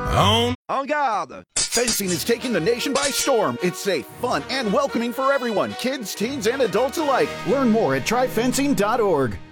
En garde! Fencing is taking the nation by storm. It's safe, fun, and welcoming for everyone, kids, teens, and adults alike. Learn more at tryfencing.org.